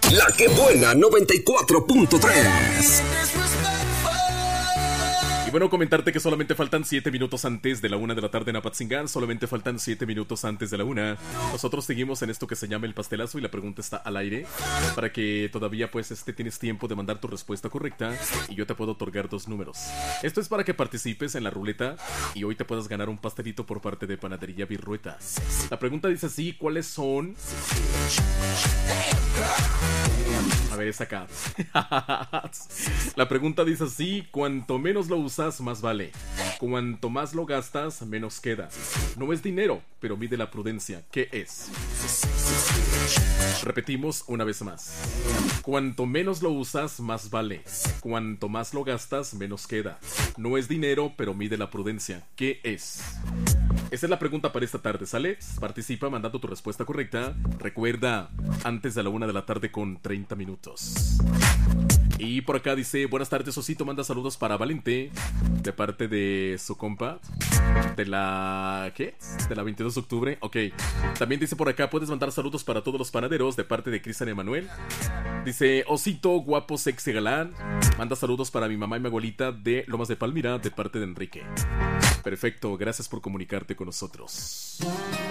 La que buena 94.3. Y bueno, comentarte que solamente faltan 7 minutos antes de la 1 de la tarde en Apatzingán. Solamente faltan 7 minutos antes de la 1. Nosotros seguimos en esto que se llama el pastelazo y la pregunta está al aire. Para que todavía pues tienes tiempo de mandar tu respuesta correcta y yo te puedo otorgar 2 números. Esto es para que participes en la ruleta y hoy te puedas ganar un pastelito por parte de Panadería Virrueta. La pregunta dice así: ¿cuáles son? A ver, es acá. La pregunta dice así: cuanto menos lo usas, más vale. Cuanto más lo gastas, menos queda. No es dinero, pero mide la prudencia. ¿Qué es? Repetimos una vez más. Cuanto menos lo usas, más vale. Cuanto más lo gastas, menos queda. No es dinero, pero mide la prudencia. ¿Qué es? Esa es la pregunta para esta tarde, ¿sale? Participa mandando tu respuesta correcta. Recuerda, antes de la 1 de la tarde con 30 minutos. Y por acá dice: buenas tardes, Osito, manda saludos para Valente, de parte de su compa, de la... ¿qué? De la 22 de octubre, ok. También dice por acá: puedes mandar saludos para todos los panaderos, de parte de Cristian Emanuel. Dice: Osito, guapo, sexy, galán, manda saludos para mi mamá y mi abuelita de Lomas de Palmira, de parte de Enrique. Perfecto, gracias por comunicarte con nosotros.